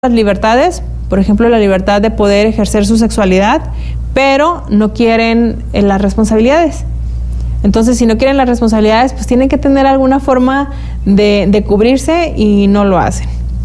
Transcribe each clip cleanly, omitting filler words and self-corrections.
las libertades, por ejemplo, la libertad de poder ejercer su sexualidad, pero no quieren las responsabilidades. Entonces, si no quieren las responsabilidades, pues tienen que tener alguna forma de cubrirse y no lo hacen.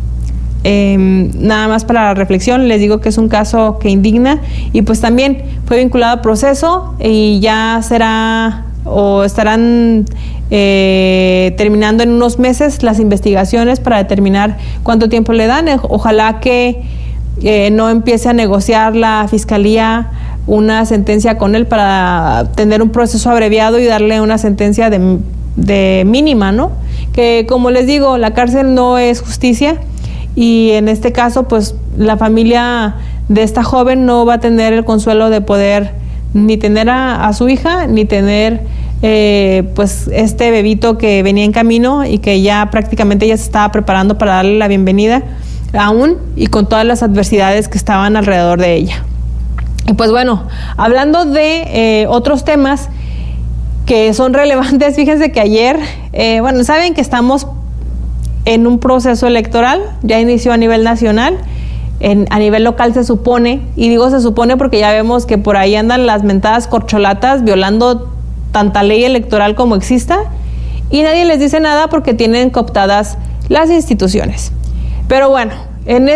Nada más para la reflexión, les digo que es un caso que indigna y pues también fue vinculado a proceso y ya será o estarán terminando en unos meses las investigaciones para determinar cuánto tiempo le dan. Ojalá que no empiece a negociar la fiscalía una sentencia con él para tener un proceso abreviado y darle una sentencia de mínima, ¿no? Que como les digo, la cárcel no es justicia y en este caso pues la familia de esta joven no va a tener el consuelo de poder ni tener a su hija ni tener pues este bebito que venía en camino y que ya prácticamente ya se estaba preparando para darle la bienvenida aún y con todas las adversidades que estaban alrededor de ella. Y pues bueno, hablando de otros temas que son relevantes, fíjense que ayer, bueno, saben que estamos en un proceso electoral, ya inició a nivel nacional, a nivel local se supone, y digo se supone porque ya vemos que por ahí andan las mentadas corcholatas violando tanta ley electoral como exista, y nadie les dice nada porque tienen cooptadas las instituciones. Pero bueno, en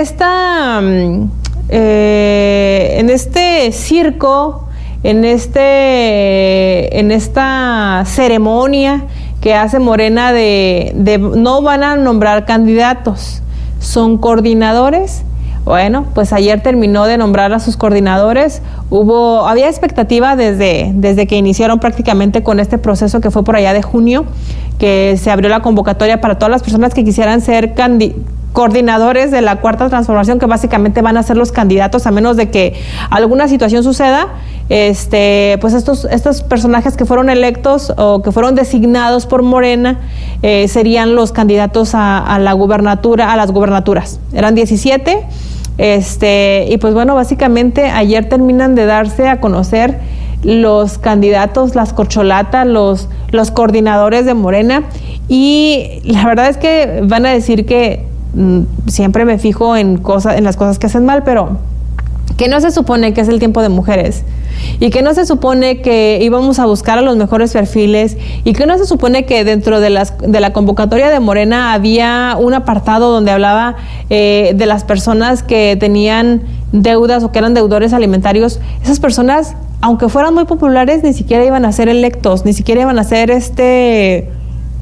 este circo, en esta ceremonia que hace Morena no van a nombrar candidatos, son coordinadores. Bueno, pues ayer terminó de nombrar a sus coordinadores. Había expectativa desde que iniciaron prácticamente con este proceso que fue por allá de junio, que se abrió la convocatoria para todas las personas que quisieran ser coordinadores de la Cuarta Transformación, que básicamente van a ser los candidatos a menos de que alguna situación suceda. Pues estos personajes que fueron electos o que fueron designados por Morena serían los candidatos a la gubernatura, a las gubernaturas. Eran 17. Y pues bueno, básicamente ayer terminan de darse a conocer los candidatos, las corcholatas, los coordinadores de Morena, y la verdad es que van a decir que siempre me fijo en las cosas que hacen mal, pero que no se supone que es el tiempo de mujeres y que no se supone que íbamos a buscar a los mejores perfiles y que no se supone que dentro de la convocatoria de Morena había un apartado donde hablaba de las personas que tenían deudas o que eran deudores alimentarios. Esas personas, aunque fueran muy populares, ni siquiera iban a ser electos, ni siquiera iban a ser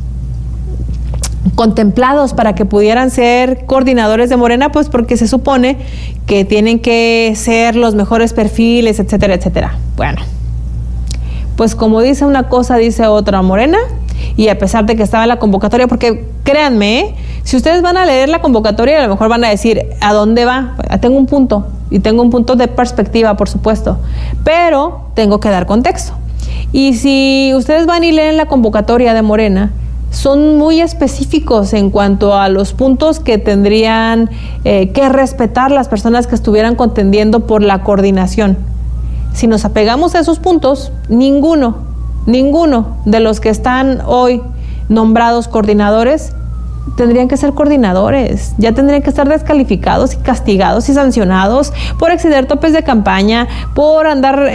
contemplados para que pudieran ser coordinadores de Morena, pues porque se supone que tienen que ser los mejores perfiles, etcétera, etcétera. Bueno, pues como dice una cosa, dice otra Morena, y a pesar de que estaba en la convocatoria, porque créanme, si ustedes van a leer la convocatoria, a lo mejor van a decir, ¿a dónde va? Tengo un punto, y tengo un punto de perspectiva, por supuesto, pero tengo que dar contexto. Y si ustedes van y leen la convocatoria de Morena, son muy específicos en cuanto a los puntos que tendrían que respetar las personas que estuvieran contendiendo por la coordinación. Si nos apegamos a esos puntos, ninguno de los que están hoy nombrados coordinadores tendrían que ser coordinadores, ya tendrían que estar descalificados y castigados y sancionados por exceder topes de campaña, por andar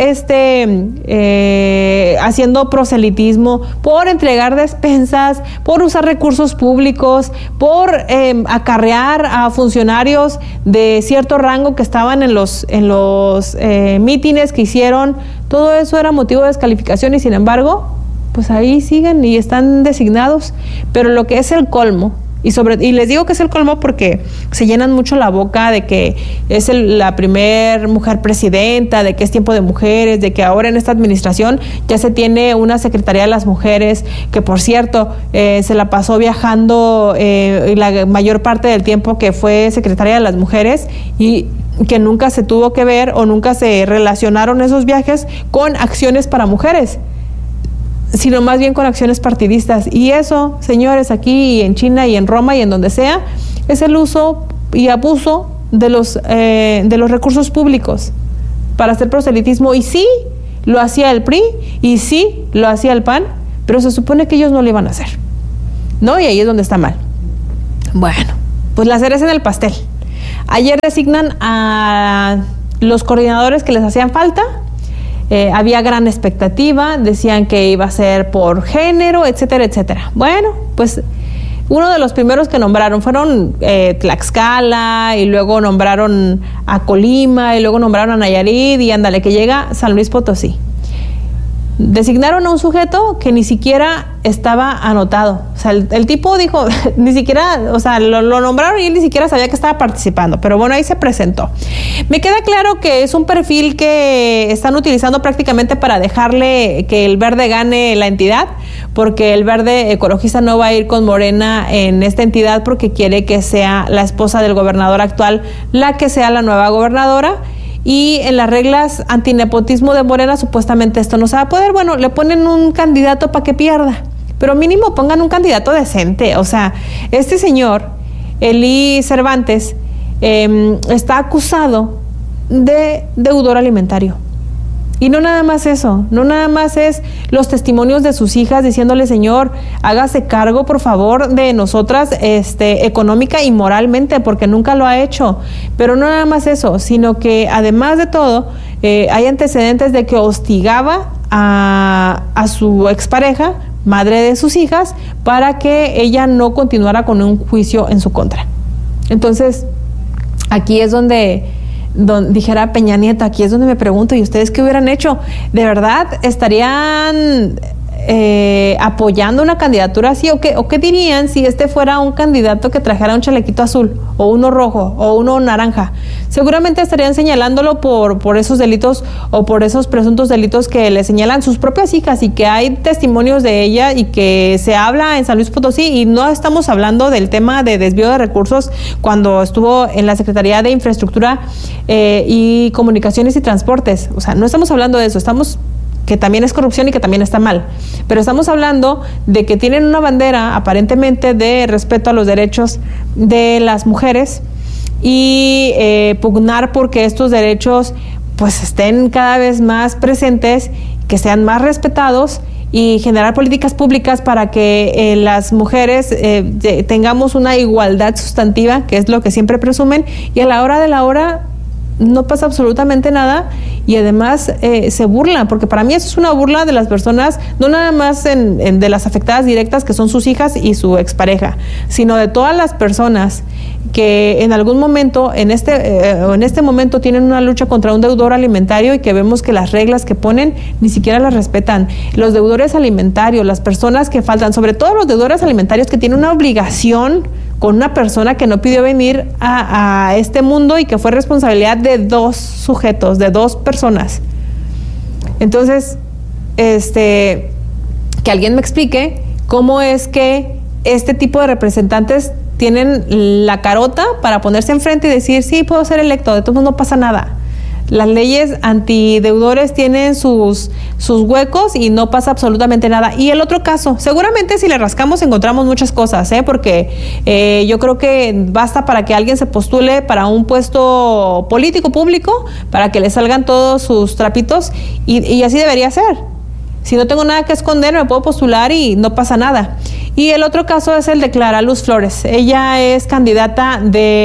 haciendo proselitismo, por entregar despensas, por usar recursos públicos, por acarrear a funcionarios de cierto rango que estaban en los mítines que hicieron. Todo eso era motivo de descalificación y sin embargo, pues ahí siguen y están designados. Pero lo que es el colmo, y les digo que es el colmo porque se llenan mucho la boca de que es la primer mujer presidenta, de que es tiempo de mujeres, de que ahora en esta administración ya se tiene una Secretaría de las Mujeres, que por cierto se la pasó viajando la mayor parte del tiempo que fue Secretaría de las Mujeres, y que nunca se tuvo que ver o nunca se relacionaron esos viajes con acciones para mujeres, sino más bien con acciones partidistas. Y eso, señores, aquí y en China y en Roma y en donde sea, es el uso y abuso de los recursos públicos para hacer proselitismo. Y sí, lo hacía el PRI, y sí, lo hacía el PAN, pero se supone que ellos no lo iban a hacer, ¿no? Y ahí es donde está mal. Bueno, pues la cereza en el pastel. Ayer designan a los coordinadores que les hacían falta. Había gran expectativa, decían que iba a ser por género, etcétera, etcétera. Bueno, pues uno de los primeros que nombraron fueron Tlaxcala, y luego nombraron a Colima, y luego nombraron a Nayarit, y ándale, que llega San Luis Potosí. Designaron a un sujeto que ni siquiera estaba anotado. O sea, el tipo dijo, ni siquiera, o sea, lo nombraron y él ni siquiera sabía que estaba participando. Pero bueno, ahí se presentó. Me queda claro que es un perfil que están utilizando prácticamente para dejarle que el Verde gane la entidad, porque el Verde Ecologista no va a ir con Morena en esta entidad porque quiere que sea la esposa del gobernador actual la que sea la nueva gobernadora. Y en las reglas antinepotismo de Morena supuestamente esto no se va a poder. Bueno, le ponen un candidato para que pierda, pero mínimo pongan un candidato decente. O sea, este señor, Eli Cervantes, está acusado de deudor alimentario. Y no nada más eso, no nada más es los testimonios de sus hijas diciéndole, señor, hágase cargo, por favor, de nosotras, económica y moralmente, porque nunca lo ha hecho. Pero no nada más eso, sino que además de todo, hay antecedentes de que hostigaba a su expareja, madre de sus hijas, para que ella no continuara con un juicio en su contra. Entonces, aquí es donde dijera Peña Nieto, aquí es donde me pregunto, ¿y ustedes qué hubieran hecho? ¿De verdad estarían apoyando una candidatura así? ¿O qué dirían si este fuera un candidato que trajera un chalequito azul, o uno rojo, o uno naranja? Seguramente estarían señalándolo por esos delitos, o por esos presuntos delitos que le señalan sus propias hijas, y que hay testimonios de ella, y que se habla en San Luis Potosí. Y no estamos hablando del tema de desvío de recursos cuando estuvo en la Secretaría de Infraestructura y Comunicaciones y Transportes. O sea, no estamos hablando de eso, que también es corrupción y que también está mal, pero estamos hablando de que tienen una bandera aparentemente de respeto a los derechos de las mujeres, y pugnar porque estos derechos pues estén cada vez más presentes, que sean más respetados, y generar políticas públicas para que las mujeres tengamos una igualdad sustantiva, que es lo que siempre presumen, y a la hora de la hora no pasa absolutamente nada, y además se burlan, porque para mí eso es una burla de las personas, no nada más de las afectadas directas, que son sus hijas y su expareja, sino de todas las personas que en algún momento, en este momento, tienen una lucha contra un deudor alimentario, y que vemos que las reglas que ponen ni siquiera las respetan. Los deudores alimentarios, las personas que faltan, sobre todo los deudores alimentarios que tienen una obligación con una persona que no pidió venir a este mundo, y que fue responsabilidad de dos sujetos, de dos personas. Entonces, que alguien me explique cómo es que este tipo de representantes tienen la carota para ponerse enfrente y decir, sí, puedo ser electo, de todos modos no pasa nada. Las leyes antideudores tienen sus huecos y no pasa absolutamente nada. Y el otro caso, seguramente si le rascamos encontramos muchas cosas, porque yo creo que basta para que alguien se postule para un puesto político público, para que le salgan todos sus trapitos, y así debería ser. Si no tengo nada que esconder, me puedo postular y no pasa nada. Y el otro caso es el de Clara Luz Flores. Ella es candidata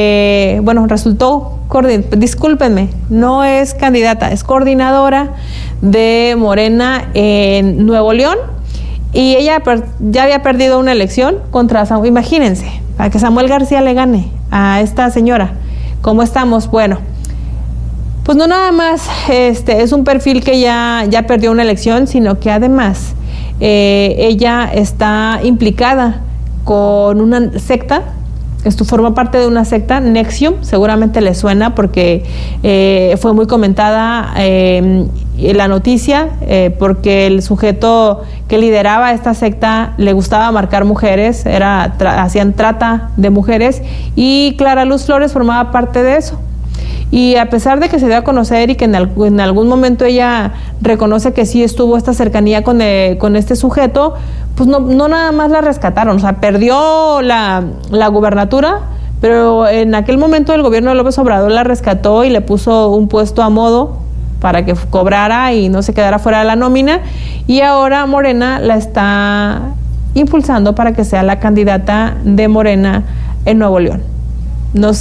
discúlpenme, no es candidata, es coordinadora de Morena en Nuevo León, y ella ya había perdido una elección contra Samuel. Imagínense, para que Samuel García le gane a esta señora. ¿Cómo estamos? Bueno, pues no nada más es un perfil que ya perdió una elección, sino que además ella está implicada con una secta. Esto forma parte de una secta, Nexium, seguramente le suena porque fue muy comentada la noticia, porque el sujeto que lideraba esta secta le gustaba marcar mujeres, hacían trata de mujeres, y Clara Luz Flores formaba parte de eso. Y a pesar de que se dio a conocer y que en algún momento ella reconoce que sí estuvo esta cercanía con este sujeto, pues no nada más la rescataron. O sea, perdió la gubernatura, pero en aquel momento el gobierno de López Obrador la rescató y le puso un puesto a modo para que cobrara y no se quedara fuera de la nómina. Y ahora Morena la está impulsando para que sea la candidata de Morena en Nuevo León. No sé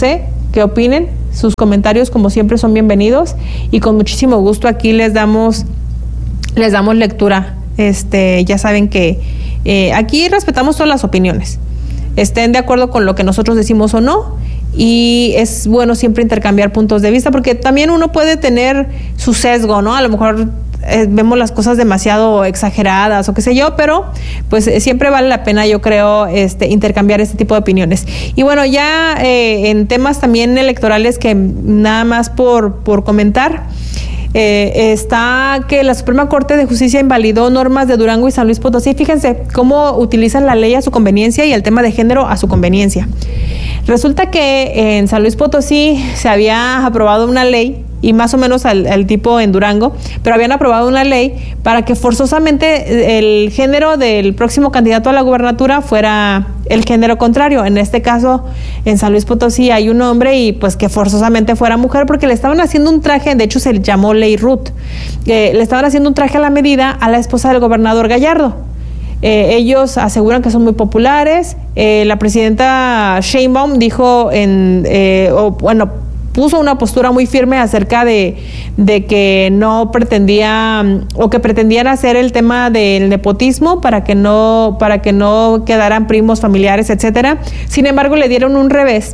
que opinen. Sus comentarios, como siempre, son bienvenidos y con muchísimo gusto aquí les damos lectura. Ya saben que aquí respetamos todas las opiniones, estén de acuerdo con lo que nosotros decimos o no, y es bueno siempre intercambiar puntos de vista, porque también uno puede tener su sesgo, ¿no? A lo mejor vemos las cosas demasiado exageradas o qué sé yo, pero pues siempre vale la pena, yo creo, intercambiar este tipo de opiniones. Y bueno, ya en temas también electorales, que nada más por comentar, está que la Suprema Corte de Justicia invalidó normas de Durango y San Luis Potosí. Fíjense cómo utilizan la ley a su conveniencia y el tema de género a su conveniencia. Resulta que en San Luis Potosí se había aprobado una ley, y más o menos al tipo en Durango, pero habían aprobado una ley para que forzosamente el género del próximo candidato a la gubernatura fuera el género contrario. En este caso, en San Luis Potosí hay un hombre y pues que forzosamente fuera mujer, porque le estaban haciendo un traje, de hecho se llamó Ley Ruth, le estaban haciendo un traje a la medida a la esposa del gobernador Gallardo. Ellos aseguran que son muy populares. La presidenta Sheinbaum dijo puso una postura muy firme acerca de que no pretendía, o que pretendían hacer el tema del nepotismo para que no quedaran primos, familiares, etcétera. Sin embargo, le dieron un revés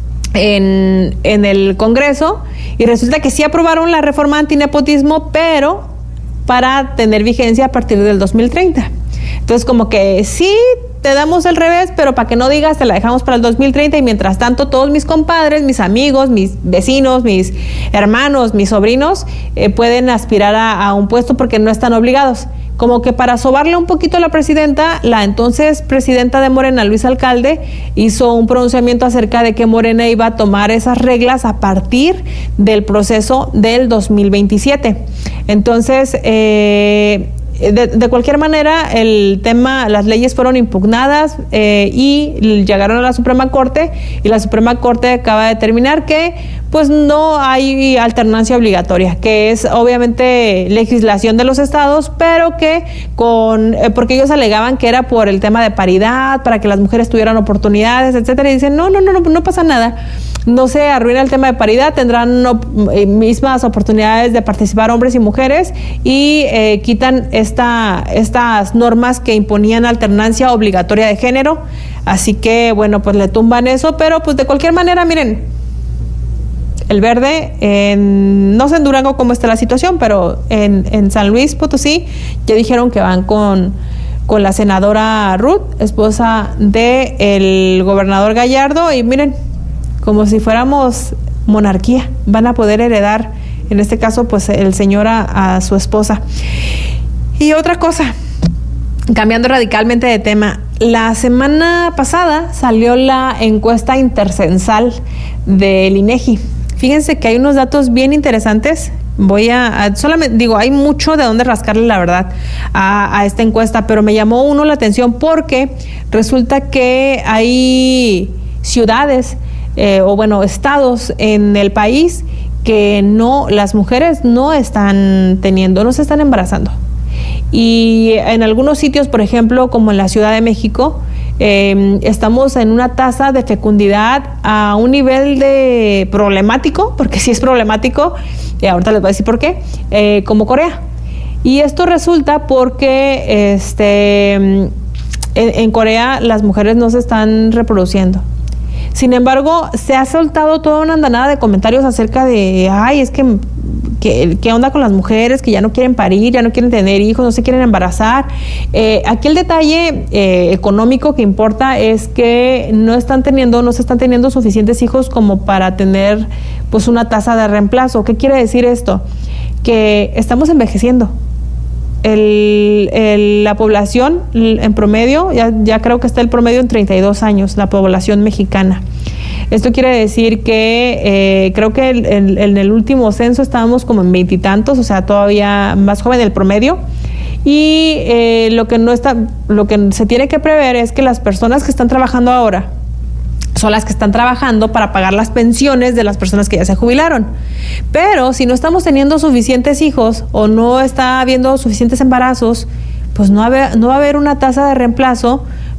en el Congreso y resulta que sí aprobaron la reforma antinepotismo, pero para tener vigencia a partir del 2030. Entonces, como que sí te damos el revés, pero para que no digas, te la dejamos para el 2030, y mientras tanto todos mis compadres, mis amigos, mis vecinos, mis hermanos, mis sobrinos pueden aspirar a un puesto porque no están obligados. Como que para sobarle un poquito a la presidenta, la entonces presidenta de Morena, Luisa Alcalde, hizo un pronunciamiento acerca de que Morena iba a tomar esas reglas a partir del proceso del 2027. Entonces, de cualquier manera, el tema, las leyes fueron impugnadas y llegaron a la Suprema Corte, y la Suprema Corte acaba de determinar que pues no hay alternancia obligatoria, que es obviamente legislación de los estados, pero que porque ellos alegaban que era por el tema de paridad, para que las mujeres tuvieran oportunidades, etcétera, y dicen no pasa nada. No se arruina el tema de paridad, tendrán mismas oportunidades de participar hombres y mujeres, y quitan estas normas que imponían alternancia obligatoria de género. Así que bueno, pues le tumban eso, pero pues de cualquier manera, miren, el Verde, no sé en Durango cómo está la situación, pero en San Luis Potosí ya dijeron que van con la senadora Ruth, esposa del gobernador Gallardo, y miren, como si fuéramos monarquía, van a poder heredar, en este caso, pues el señor a su esposa. Y otra cosa, cambiando radicalmente de tema, la semana pasada salió la encuesta intercensal del INEGI. Fíjense que hay unos datos bien interesantes. Solamente digo, hay mucho de dónde rascarle, la verdad, a esta encuesta, pero me llamó la atención porque resulta que hay ciudades estados en el país que las mujeres no se están embarazando. Y en algunos sitios, por ejemplo, como en la Ciudad de México, estamos en una tasa de fecundidad a un nivel de problemático, porque sí es problemático, y ahorita les voy a decir por qué, como Corea. Y esto resulta porque en Corea las mujeres no se están reproduciendo. Sin embargo, se ha soltado toda una andanada de comentarios acerca de, es que ¿qué onda con las mujeres que ya no quieren parir, ya no quieren tener hijos, no se quieren embarazar? Aquí el detalle económico que importa es que no se están teniendo suficientes hijos como para tener pues una tasa de reemplazo. ¿Qué quiere decir esto? Que estamos envejeciendo. La población en promedio, ya creo que está el promedio en 32 años, la población mexicana. Esto quiere decir que creo que en el último censo estábamos como en 20 y tantos, o sea, todavía más joven el promedio. Y lo que se tiene que prever es que las personas que están trabajando ahora son las que están trabajando para pagar las pensiones de las personas que ya se jubilaron. Pero si no estamos teniendo suficientes hijos o no está habiendo suficientes embarazos, pues no va a haber una tasa de reemplazo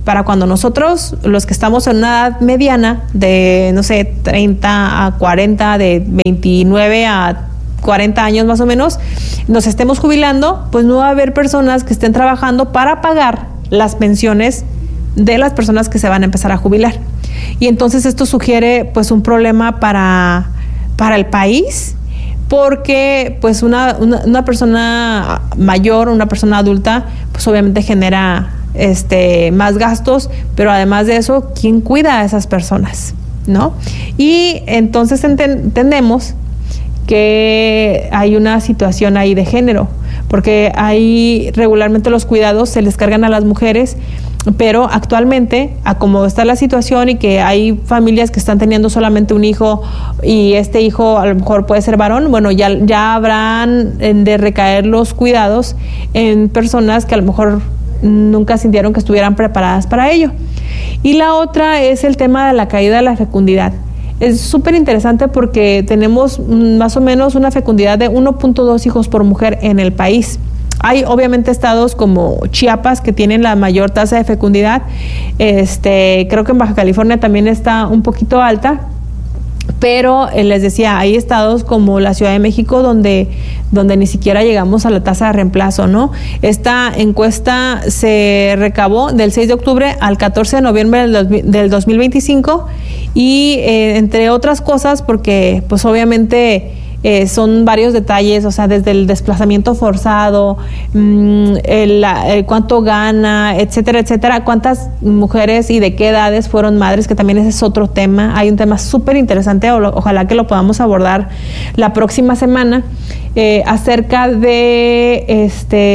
para cuando nosotros, los que estamos en una edad mediana de, no sé, 30 a 40, de 29 a 40 años más o menos, nos estemos jubilando, pues no va a haber personas que estén trabajando para pagar las pensiones de las personas que se van a empezar a jubilar. Y entonces esto sugiere pues un problema para el país, porque pues una persona mayor, una persona adulta, pues obviamente genera más gastos, pero además de eso, ¿quién cuida a esas personas? ¿No? Y entonces entendemos que hay una situación ahí de género, porque ahí regularmente los cuidados se les cargan a las mujeres, pero actualmente, a como está la situación y que hay familias que están teniendo solamente un hijo y este hijo a lo mejor puede ser varón, bueno, ya habrán de recaer los cuidados en personas que a lo mejor nunca sintieron que estuvieran preparadas para ello. Y la otra es el tema de la caída de la fecundidad. Es súper interesante porque tenemos más o menos una fecundidad de 1.2 hijos por mujer en el país. Hay obviamente estados como Chiapas que tienen la mayor tasa de fecundidad. Creo que en Baja California también está un poquito alta. Pero les decía, hay estados como la Ciudad de México donde ni siquiera llegamos a la tasa de reemplazo, ¿no? Esta encuesta se recabó del 6 de octubre al 14 de noviembre del 2025 y entre otras cosas porque pues obviamente son varios detalles, o sea, desde el desplazamiento forzado, cuánto gana, etcétera, etcétera, cuántas mujeres y de qué edades fueron madres, que también ese es otro tema. Hay un tema súper interesante, ojalá que lo podamos abordar la próxima semana, acerca de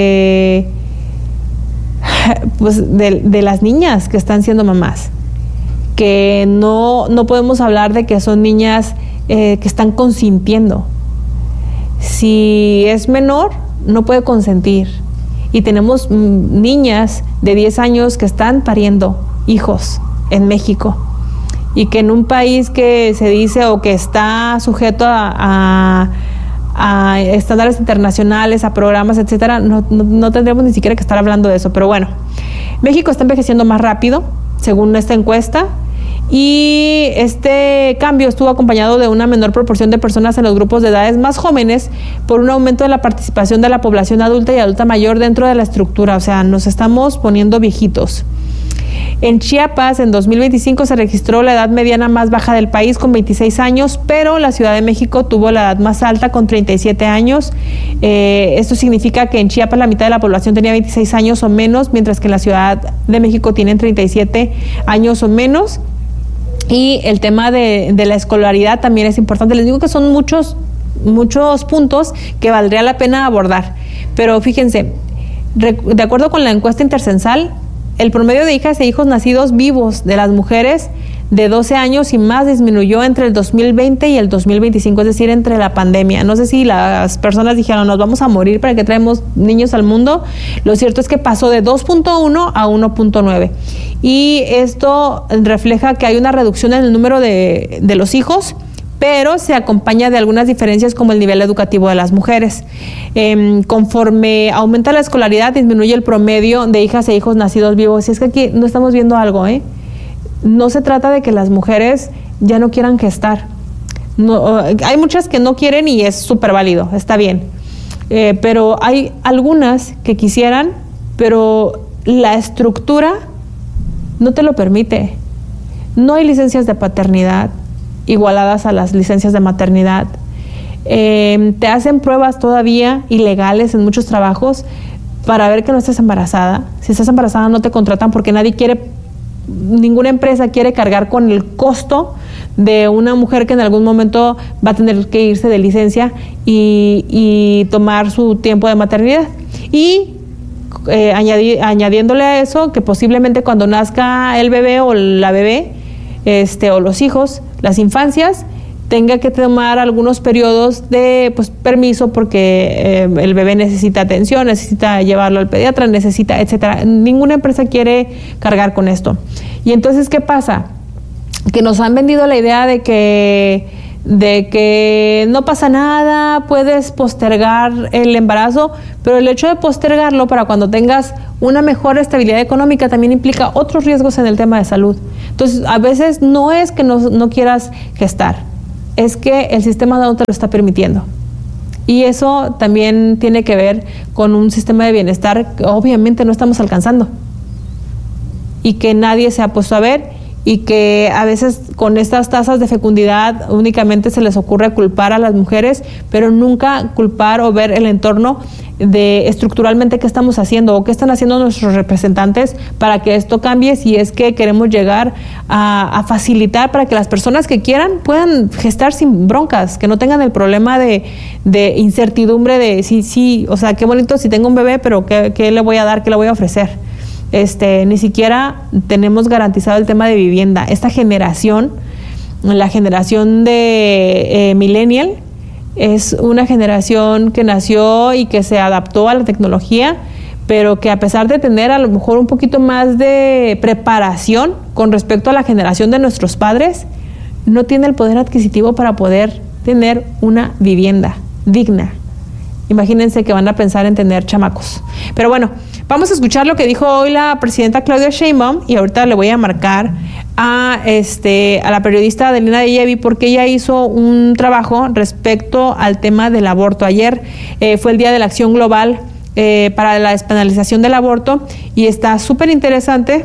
pues de las niñas que están siendo mamás, que no podemos hablar de que son niñas que están consintiendo. Si es menor, no puede consentir. Y tenemos niñas de 10 años que están pariendo hijos en México. Y que en un país que se dice o que está sujeto a estándares internacionales, a programas, etcétera, no tendríamos ni siquiera que estar hablando de eso. Pero bueno, México está envejeciendo más rápido, según esta encuesta. Y este cambio estuvo acompañado de una menor proporción de personas en los grupos de edades más jóvenes por un aumento de la participación de la población adulta y adulta mayor dentro de la estructura, o sea, nos estamos poniendo viejitos. En Chiapas, en 2025, se registró la edad mediana más baja del país con 26 años, pero la Ciudad de México tuvo la edad más alta con 37 años. Esto significa que en Chiapas la mitad de la población tenía 26 años o menos, mientras que en la Ciudad de México tienen 37 años o menos. Y el tema de la escolaridad también es importante. Les digo que son muchos puntos que valdría la pena abordar. Pero fíjense, de acuerdo con la encuesta intercensal, el promedio de hijas e hijos nacidos vivos de las mujeres de 12 años y más disminuyó entre el 2020 y el 2025, es decir, entre la pandemia. No sé si las personas dijeron, nos vamos a morir, ¿para qué traemos niños al mundo? Lo cierto es que pasó de 2.1 a 1.9. Y esto refleja que hay una reducción en el número de los hijos, pero se acompaña de algunas diferencias como el nivel educativo de las mujeres. Conforme aumenta la escolaridad, disminuye el promedio de hijas e hijos nacidos vivos. Y es que aquí no estamos viendo algo, No se trata de que las mujeres ya no quieran gestar. No, hay muchas que no quieren y es súper válido, está bien. Pero hay algunas que quisieran, pero la estructura no te lo permite. No hay licencias de paternidad igualadas a las licencias de maternidad. Te hacen pruebas todavía ilegales en muchos trabajos para ver que no estés embarazada. Si estás embarazada no te contratan porque ninguna empresa quiere cargar con el costo de una mujer que en algún momento va a tener que irse de licencia y tomar su tiempo de maternidad. Y añadiéndole a eso que posiblemente cuando nazca el bebé o la bebé, o los hijos, las infancias, tenga que tomar algunos periodos de permiso porque el bebé necesita atención, necesita llevarlo al pediatra, necesita, etcétera. Ninguna empresa quiere cargar con esto. Y entonces, ¿qué pasa? Que nos han vendido la idea de que de que no pasa nada, puedes postergar el embarazo, pero el hecho de postergarlo para cuando tengas una mejor estabilidad económica también implica otros riesgos en el tema de salud. Entonces, a veces no es que no quieras gestar, es que el sistema no te lo está permitiendo. Y eso también tiene que ver con un sistema de bienestar que obviamente no estamos alcanzando y que nadie se ha puesto a ver, y que a veces con estas tasas de fecundidad únicamente se les ocurre culpar a las mujeres, pero nunca culpar o ver el entorno de estructuralmente qué estamos haciendo o qué están haciendo nuestros representantes para que esto cambie, si es que queremos llegar a facilitar para que las personas que quieran puedan gestar sin broncas, que no tengan el problema de incertidumbre de sí, o sea, qué bonito si tengo un bebé, pero ¿qué le voy a dar, qué le voy a ofrecer? Ni siquiera tenemos garantizado el tema de vivienda. Esta generación, la generación de millennial, es una generación que nació y que se adaptó a la tecnología, pero que a pesar de tener a lo mejor un poquito más de preparación con respecto a la generación de nuestros padres, no tiene el poder adquisitivo para poder tener una vivienda digna. Imagínense que van a pensar en tener chamacos. Pero bueno, vamos a escuchar lo que dijo hoy la presidenta Claudia Sheinbaum, y ahorita le voy a marcar a la periodista Adelina de Llevi, porque ella hizo un trabajo respecto al tema del aborto. Ayer fue el Día de la Acción Global para la despenalización del aborto, y está súper interesante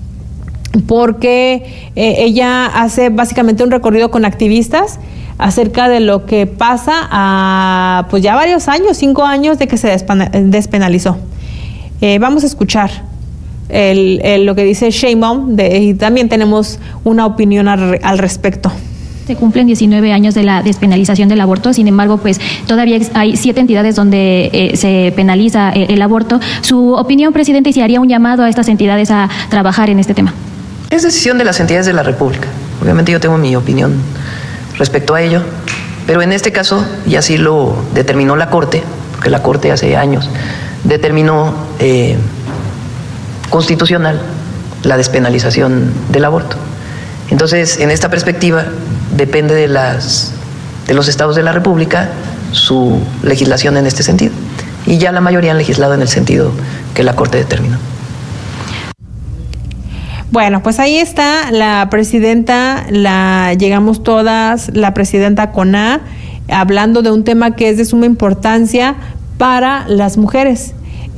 porque ella hace básicamente un recorrido con activistas acerca de lo que pasa a pues ya varios años, 5 años de que se despenalizó. Vamos a escuchar lo que dice Sheinbaum, y también tenemos una opinión al respecto. Se cumplen 19 años de la despenalización del aborto, sin embargo, pues todavía hay 7 entidades donde se penaliza el aborto. Su opinión, presidente, y si haría un llamado a estas entidades a trabajar en este tema. Es decisión de las entidades de la República. Obviamente yo tengo mi opinión respecto a ello, pero en este caso, y así lo determinó la Corte, porque la Corte hace años determinó constitucional la despenalización del aborto. Entonces, en esta perspectiva, depende de los estados de la República su legislación en este sentido. Y ya la mayoría han legislado en el sentido que la Corte determinó. Bueno, pues ahí está la presidenta, llegamos todas, la presidenta CONA, hablando de un tema que es de suma importancia para las mujeres.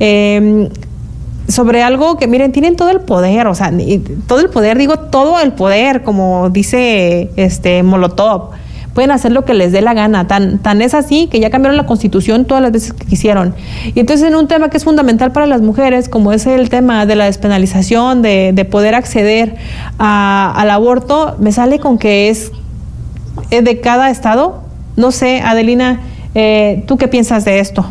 Sobre algo que, miren, tienen todo el poder, o sea, todo el poder, digo todo el poder, como dice Molotov. Pueden hacer lo que les dé la gana, tan es así que ya cambiaron la Constitución todas las veces que quisieron. Y entonces en un tema que es fundamental para las mujeres, como es el tema de la despenalización, de poder acceder al aborto, me sale con que es de cada estado. No sé, Adelina, ¿tú qué piensas de esto?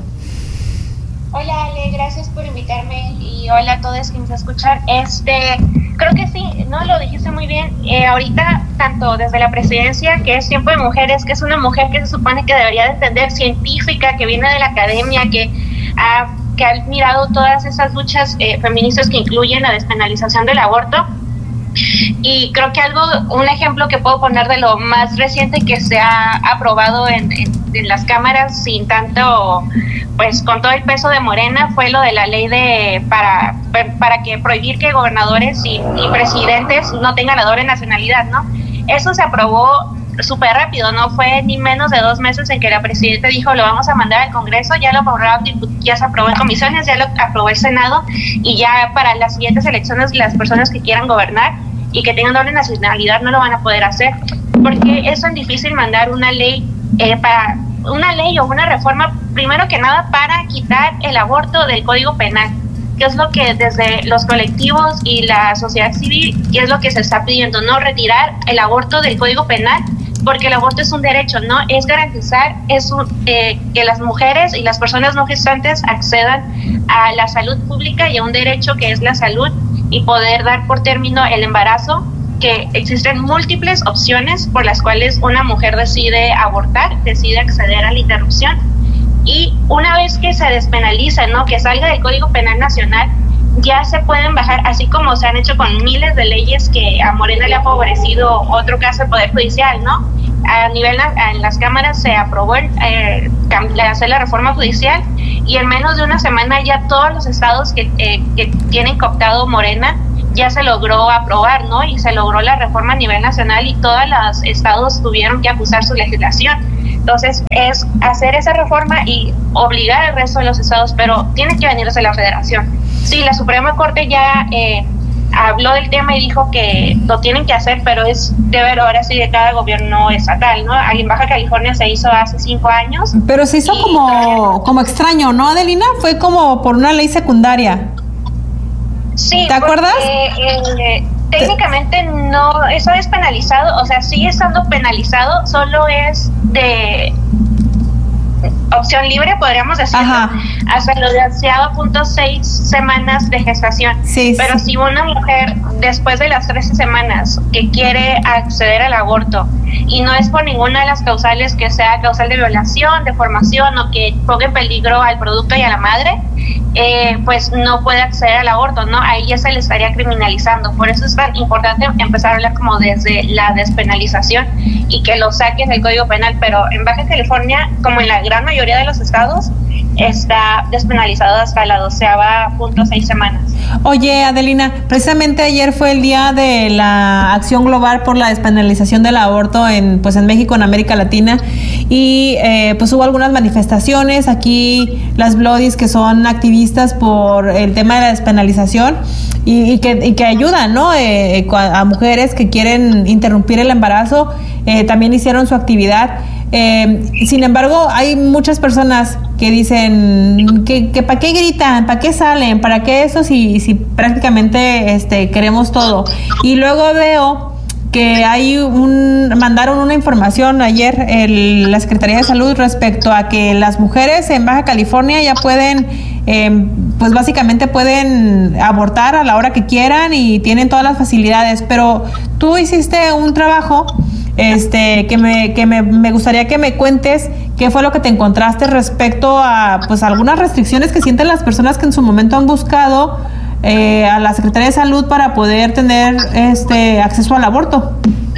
Hola Ale, gracias por invitarme y hola a todos quienes escuchan. Creo que sí, no lo dijiste muy bien. Ahorita, tanto desde la presidencia, que es Tiempo de Mujeres, que es una mujer que se supone que debería de entender, científica, que viene de la academia, que ha mirado todas esas luchas feministas que incluyen la despenalización del aborto. Y creo que un ejemplo que puedo poner de lo más reciente que se ha aprobado en las cámaras sin tanto, pues con todo el peso de Morena, fue lo de la ley para que prohibir que gobernadores y presidentes no tengan la doble nacionalidad, ¿no? Eso se aprobó súper rápido, no fue ni menos de 2 meses en que la presidenta dijo lo vamos a mandar al Congreso, ya lo aprobaron, ya se aprobó en comisiones, ya lo aprobó el Senado, y ya para las siguientes elecciones las personas que quieran gobernar y que tengan doble nacionalidad no lo van a poder hacer, porque es tan difícil mandar una ley o una reforma, primero que nada, para quitar el aborto del Código Penal, que es lo que desde los colectivos y la sociedad civil, que es lo que se está pidiendo, no retirar el aborto del Código Penal, porque el aborto es un derecho, no es garantizar que las mujeres y las personas no gestantes accedan a la salud pública y a un derecho que es la salud y poder dar por término el embarazo, que existen múltiples opciones por las cuales una mujer decide abortar, decide acceder a la interrupción. Y una vez que se despenaliza, ¿no?, que salga del Código Penal Nacional, ya se pueden bajar, así como se han hecho con miles de leyes que a Morena le ha favorecido otro caso del Poder Judicial, ¿no? a nivel en las cámaras se aprobó hacer la reforma judicial, y en menos de una semana ya todos los estados que tienen cooptado Morena ya se logró aprobar, ¿no? Y se logró la reforma a nivel nacional y todos los estados tuvieron que ajustar su legislación. Entonces es hacer esa reforma y obligar al resto de los estados, pero tiene que venir desde la federación. Sí, la Suprema Corte ya habló del tema y dijo que lo tienen que hacer, pero es deber ahora sí de cada gobierno estatal, ¿no? En Baja California se hizo hace 5 años. Pero se hizo como extraño, ¿no, Adelina? Fue como por una ley secundaria. Sí. ¿Te acuerdas? Técnicamente no, eso es penalizado, o sea, sigue estando penalizado, solo es de opción libre, podríamos decirlo, hasta los 12.6 semanas de gestación. Sí, pero sí. Si una mujer después de las 13 semanas que quiere acceder al aborto y no es por ninguna de las causales que sea causal de violación, deformación o que ponga en peligro al producto y a la madre, pues no puede acceder al aborto, ¿no? Ahí ya se le estaría criminalizando. Por eso es tan importante empezar a hablar como desde la despenalización y que lo saquen del Código Penal, pero en Baja California, como en la gran mayoría de los estados, está despenalizado hasta la 12.6 semanas. Oye, Adelina, precisamente ayer fue el día de la acción global por la despenalización del aborto en México, en América Latina, y pues hubo algunas manifestaciones aquí, las Bloodies, que son activistas por el tema de la despenalización y que ayudan, ¿no? A mujeres que quieren interrumpir el embarazo, también hicieron su actividad. Sin embargo, hay muchas personas que dicen que ¿para qué gritan? ¿Para qué salen? ¿Para qué eso si prácticamente queremos todo? Y luego veo que mandaron una información ayer la Secretaría de Salud respecto a que las mujeres en Baja California ya pueden, pues básicamente pueden abortar a la hora que quieran y tienen todas las facilidades, pero tú hiciste un trabajo que me gustaría que me cuentes qué fue lo que te encontraste respecto a pues algunas restricciones que sienten las personas que en su momento han buscado a la Secretaría de Salud para poder tener acceso al aborto.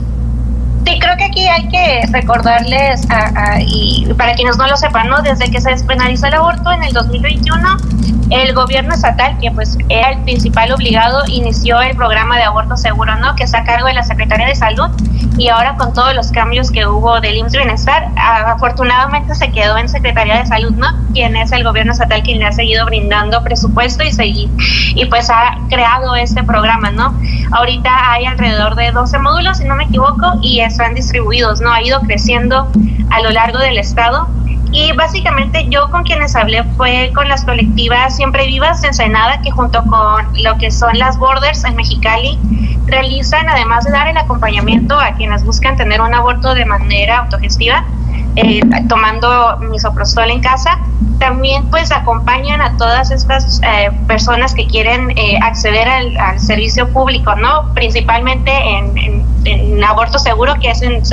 Sí, creo que aquí hay que recordarles y para quienes no lo sepan, ¿no? Desde que se despenalizó el aborto en el 2021, el gobierno estatal, que pues era el principal obligado, inició el programa de aborto seguro, ¿no? Que está a cargo de la Secretaría de Salud, y ahora con todos los cambios que hubo del IMSS Bienestar, afortunadamente se quedó en Secretaría de Salud, ¿no? Quien es el gobierno estatal quien le ha seguido brindando presupuesto y pues ha creado este programa, ¿no? Ahorita hay alrededor de 12 módulos, si no me equivoco, y están distribuidos, ¿no? Ha ido creciendo a lo largo del estado. Y básicamente yo con quienes hablé fue con las colectivas Siempre Vivas de Ensenada, que junto con lo que son las Borders en Mexicali realizan, además de dar el acompañamiento a quienes buscan tener un aborto de manera autogestiva, tomando misoprostol en casa, también pues acompañan a todas estas personas que quieren acceder al servicio público, ¿no? Principalmente en aborto seguro, que es en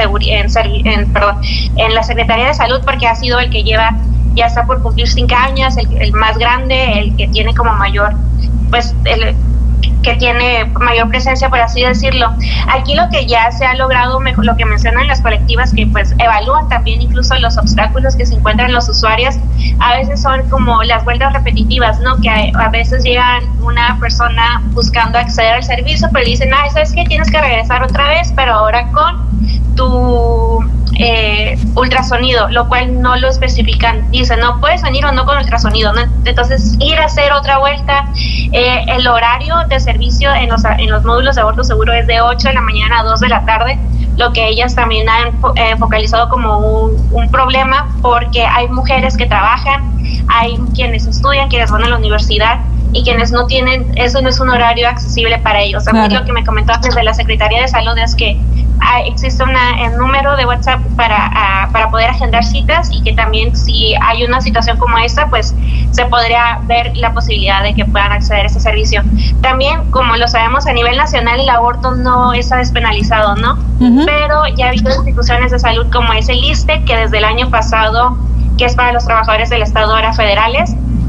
la Secretaría de Salud, porque ha sido el que lleva, ya está por cumplir 5 años, el más grande, el que tiene como mayor, pues que tiene mayor presencia, por así decirlo. Aquí lo que ya se ha logrado, mejor, lo que mencionan las colectivas, que pues evalúan también incluso los obstáculos que se encuentran los usuarios, a veces son como las vueltas repetitivas, ¿no? Que a veces llegan una persona buscando acceder al servicio, pero le dicen, ¿sabes qué? Tienes que regresar otra vez, pero ahora con tu ultrasonido, lo cual no lo especifican. Dicen, no puedes venir o no con ultrasonido, ¿no? Entonces ir a hacer otra vuelta. El horario de servicio en los módulos de aborto seguro es de 8 de la mañana a 2 de la tarde, lo que ellas también han focalizado como un problema, porque hay mujeres que trabajan, hay quienes estudian, quienes van a la universidad, y quienes no tienen, eso no es un horario accesible para ellos. A mí lo que me comentaban desde la Secretaría de Salud es que existe un número de WhatsApp para poder agendar citas, y que también si hay una situación como esta, pues se podría ver la posibilidad de que puedan acceder a ese servicio. También, como lo sabemos, a nivel nacional el aborto no está despenalizado, ¿no? Pero ya ha habido instituciones de salud como es el ISSSTE, que desde el año pasado, que es para los trabajadores del Estado ahora federales,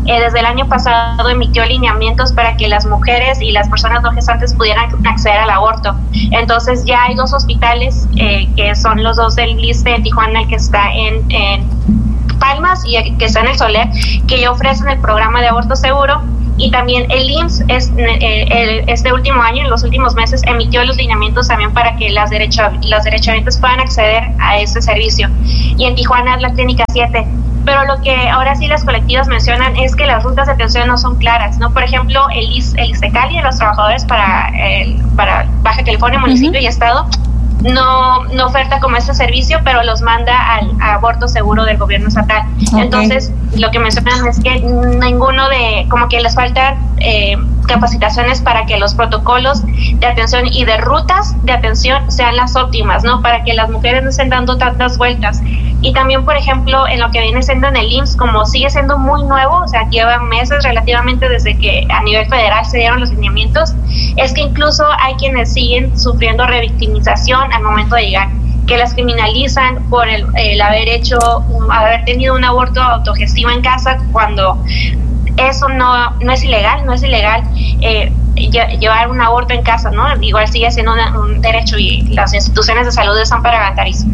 desde el año pasado emitió lineamientos para que las mujeres y las personas no gestantes pudieran acceder al aborto. Entonces ya hay 2 hospitales, que son los 2 del ISSSTE en Tijuana, el que está en Palmas y el que está en el Soler, que ya ofrecen el programa de aborto seguro. Y también el IMSS este último año, en los últimos meses, emitió los lineamientos también para que las derechohabientes puedan acceder a este servicio. Y en Tijuana es la Clínica 7. Pero lo que ahora sí las colectivas mencionan es que las rutas de atención no son claras, ¿no? Por ejemplo, el ISSSTECALI de los trabajadores para Baja California, municipio y estado, no oferta como este servicio, pero los manda al aborto seguro del gobierno estatal. Okay. Entonces, lo que mencionan es que ninguno como que les faltan capacitaciones para que los protocolos de atención y de rutas de atención sean las óptimas, ¿no? Para que las mujeres no estén dando tantas vueltas. Y también, por ejemplo, en lo que viene siendo en el IMSS, como sigue siendo muy nuevo, o sea, llevan meses relativamente desde que a nivel federal se dieron los lineamientos, es que incluso hay quienes siguen sufriendo revictimización al momento de llegar, que las criminalizan por el haber tenido un aborto autogestivo en casa, cuando eso no es ilegal, llevar un aborto en casa, ¿no? Igual sigue siendo un derecho, y las instituciones de salud están para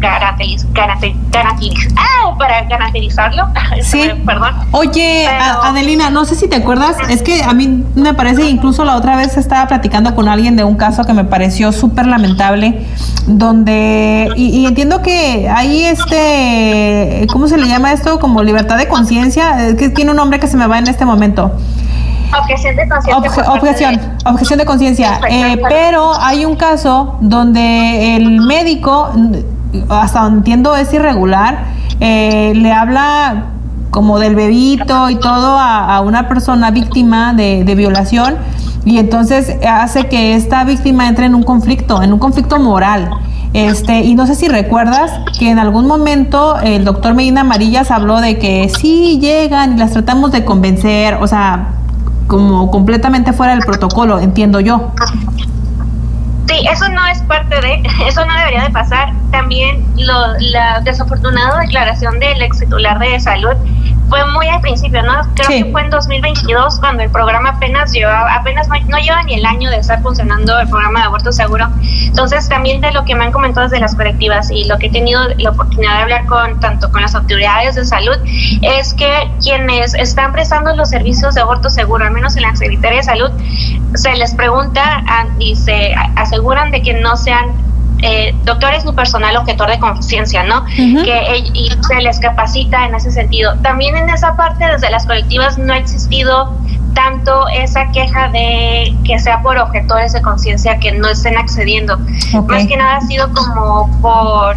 garantizarlo. Sí. Perdón. Oye, pero Adelina, no sé si te acuerdas, es que a mí me parece, incluso la otra vez estaba platicando con alguien de un caso que me pareció súper lamentable, donde, y entiendo que hay ¿cómo se le llama esto? Como libertad de conciencia, que tiene un nombre que se me va en este momento. Objeción de conciencia. Objeción de conciencia. Pero hay un caso donde el médico, hasta donde entiendo es irregular, le habla como del bebito y todo a una persona víctima de violación, y entonces hace que esta víctima entre en un conflicto moral. Y no sé si recuerdas que en algún momento el doctor Medina Amarillas habló de que sí llegan y las tratamos de convencer, o sea, como completamente fuera del protocolo, entiendo yo. Sí, eso no debería de pasar. También la desafortunada declaración del ex titular de salud fue muy al principio, ¿no? Creo que fue en 2022 cuando el programa apenas no lleva ni el año de estar funcionando el programa de aborto seguro. Entonces, también de lo que me han comentado desde las colectivas y lo que he tenido la oportunidad de hablar tanto con las autoridades de salud, es que quienes están prestando los servicios de aborto seguro, al menos en la Secretaría de Salud, se les pregunta y se aseguran de que no sean doctores ni personal objetor de conciencia, ¿no? Uh-huh. Y se les capacita en ese sentido. También en esa parte, desde las colectivas, no ha existido tanto esa queja de que sea por objetores de conciencia que no estén accediendo. Okay. Más que nada ha sido como por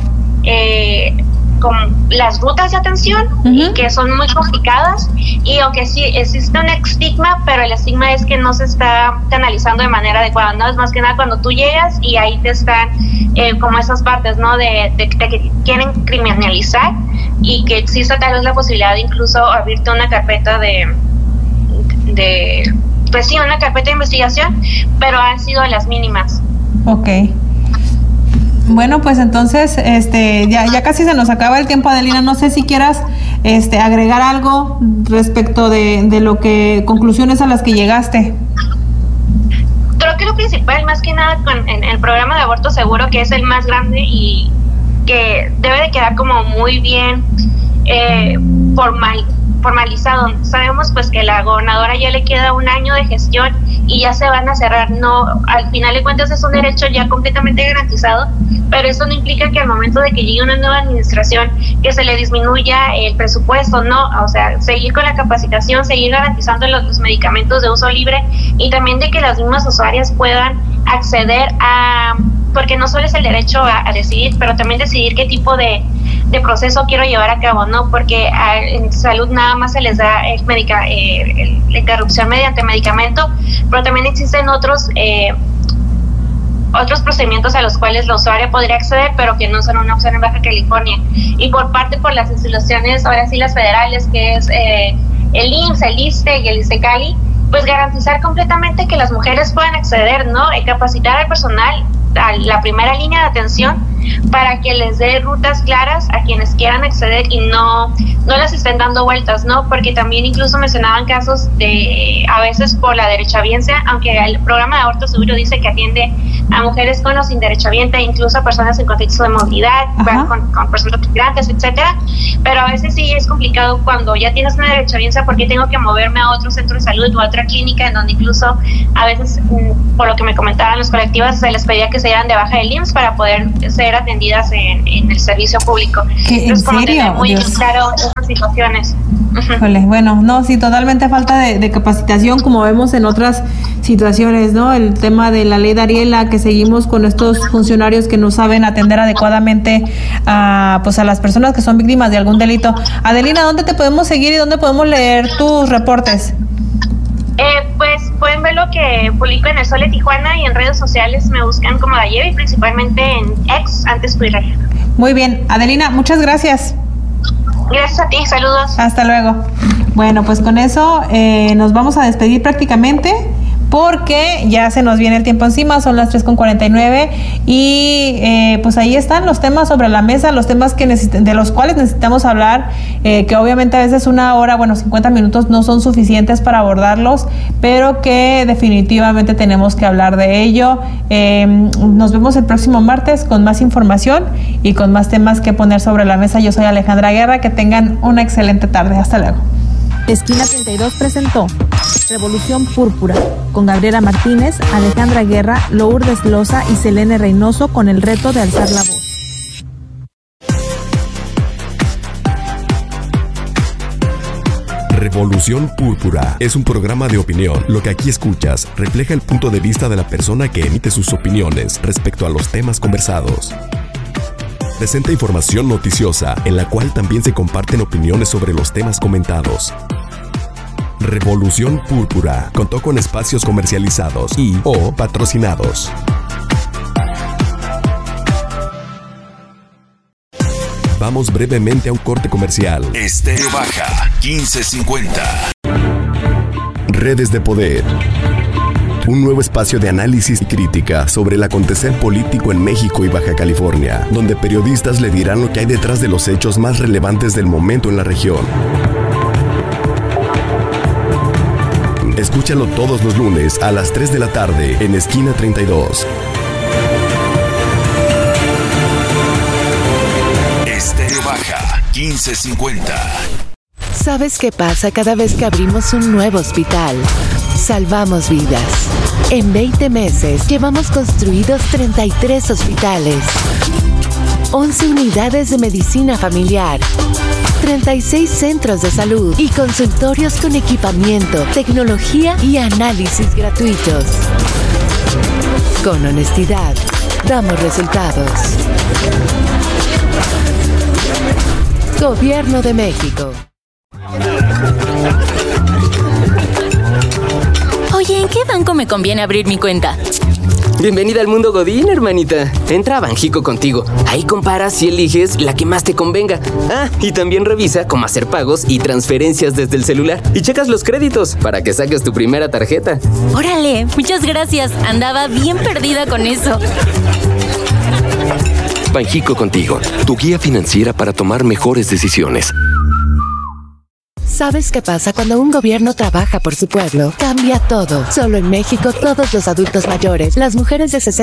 con las rutas de atención, uh-huh, y que son muy complicadas, y aunque sí existe un estigma, pero el estigma es que no se está canalizando de manera adecuada, ¿no? Es más que nada cuando tú llegas y ahí te están como esas partes, ¿no? De que quieren criminalizar, y que existe tal vez la posibilidad de incluso abrirte una carpeta pues sí, una carpeta de investigación, pero han sido las mínimas. Okay. Bueno, pues entonces ya casi se nos acaba el tiempo, Adelina. No sé si quieras agregar algo respecto de lo que conclusiones a las que llegaste. Creo que lo principal, más que nada, en el programa de aborto seguro, que es el más grande y que debe de quedar como muy bien formalizado. Sabemos pues que la gobernadora ya le queda un año de gestión y ya se van a cerrar. No, al final de cuentas es un derecho ya completamente garantizado, pero eso no implica que al momento de que llegue una nueva administración que se le disminuya el presupuesto, no, o sea, seguir con la capacitación, seguir garantizando los medicamentos de uso libre, y también de que las mismas usuarias puedan acceder a, porque no solo es el derecho a decidir, pero también decidir qué tipo de proceso quiero llevar a cabo, ¿no? Porque en salud nada más se les da la interrupción mediante medicamento, pero también existen otros procedimientos a los cuales la usuaria podría acceder, pero que no son una opción en Baja California. Y por las instituciones, ahora sí las federales, que es el IMSS, el ISSSTE y el ISSSTECALI, pues garantizar completamente que las mujeres puedan acceder, ¿no? Capacitar al personal, a la primera línea de atención, para que les dé rutas claras a quienes quieran acceder y no las estén dando vueltas, ¿no? Porque también incluso mencionaban casos de, a veces por la derechohabiencia, aunque el programa de aborto seguro dice que atiende a mujeres con o sin derechohabiente, incluso a personas en contexto de movilidad, con personas migrantes, etcétera, pero a veces sí es complicado cuando ya tienes una derechohabiencia porque tengo que moverme a otro centro de salud o a otra clínica en donde incluso a veces, por lo que me comentaban los colectivos, se les pedía que se dieran de baja del IMSS para poder ser atendidas en el servicio público. Entonces, como tener muy claro esas situaciones. Híjole, bueno, no, sí, totalmente falta de capacitación, como vemos en otras situaciones, ¿no? El tema de la ley de Ariela, que seguimos con estos funcionarios que no saben atender adecuadamente a las personas que son víctimas de algún delito. Adelina, ¿dónde te podemos seguir y dónde podemos leer tus reportes? Pues pueden ver lo que publico en El Sol de Tijuana y en redes sociales me buscan como Dayevi, principalmente en X, antes Twitter. Muy bien, Adelina, muchas gracias. Gracias a ti, saludos. Hasta luego. Bueno, pues con eso nos vamos a despedir prácticamente, porque ya se nos viene el tiempo encima, son las 3:49 y pues ahí están los temas sobre la mesa, los temas de los cuales necesitamos hablar, que obviamente a veces 1 hora, 50 minutos no son suficientes para abordarlos, pero que definitivamente tenemos que hablar de ello. Nos vemos el próximo martes con más información y con más temas que poner sobre la mesa. Yo soy Alejandra Guerra, que tengan una excelente tarde. Hasta luego. Esquina 32 presentó Revolución Púrpura, con Gabriela Martínez, Alejandra Guerra, Lourdes Loza y Selene Reynoso, con el reto de alzar la voz. Revolución Púrpura es un programa de opinión. Lo que aquí escuchas refleja el punto de vista de la persona que emite sus opiniones respecto a los temas conversados. Presenta información noticiosa en la cual también se comparten opiniones sobre los temas comentados. Revolución Púrpura contó con espacios comercializados y/o patrocinados. Vamos brevemente a un corte comercial. Estéreo Baja 1550. Redes de Poder. Un nuevo espacio de análisis y crítica sobre el acontecer político en México y Baja California, donde periodistas le dirán lo que hay detrás de los hechos más relevantes del momento en la región. Escúchalo todos los lunes a las 3 de la tarde en Esquina 32. Estéreo Baja 1550. ¿Sabes qué pasa cada vez que abrimos un nuevo hospital? Salvamos vidas. En 20 meses llevamos construidos 33 hospitales, 11 unidades de medicina familiar, 36 centros de salud y consultorios con equipamiento, tecnología y análisis gratuitos. Con honestidad, damos resultados. Gobierno de México. Oye, ¿en qué banco me conviene abrir mi cuenta? Bienvenida al mundo Godín, hermanita. Entra a Banjico contigo. Ahí comparas y eliges la que más te convenga. Ah, y también revisa cómo hacer pagos y transferencias desde el celular. Y checas los créditos para que saques tu primera tarjeta. Órale, muchas gracias. Andaba bien perdida con eso. Banjico contigo, tu guía financiera para tomar mejores decisiones. ¿Sabes qué pasa cuando un gobierno trabaja por su pueblo? Cambia todo. Solo en México, todos los adultos mayores, las mujeres de 60